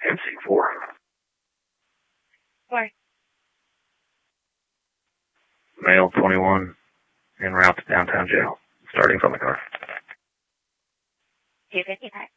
MC4. Why? Male 21, en route to downtown jail, starting from the car. 255.